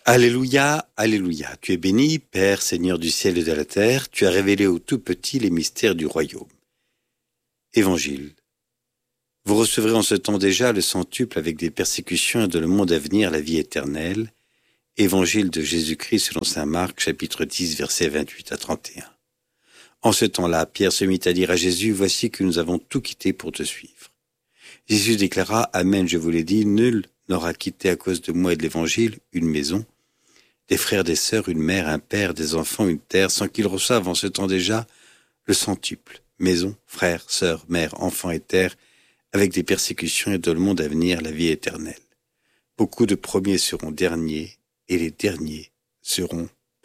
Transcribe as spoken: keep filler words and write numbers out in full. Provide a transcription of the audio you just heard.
Alléluia, Alléluia. Tu es béni, Père, Seigneur du ciel et de la terre, tu as révélé aux tout petits les mystères du royaume. Évangile. Vous recevrez en ce temps déjà le centuple avec des persécutions et dans le monde à venir la vie éternelle. Évangile de Jésus-Christ selon saint Marc, chapitre dix, versets vingt-huit à trente et un. En ce temps-là, Pierre se mit à dire à Jésus, « Voici que nous avons tout quitté pour te suivre. » Jésus déclara, « Amen, je vous l'ai dit, nul n'aura quitté à cause de moi et de l'Évangile une maison, des frères, des sœurs, une mère, un père, des enfants, une terre, sans qu'ils reçoivent en ce temps déjà le centuple, maison, frères, sœurs, mère, enfants et terre, avec des persécutions et dans le monde à venir la vie éternelle. Beaucoup de premiers seront derniers, et les derniers seront premiers. »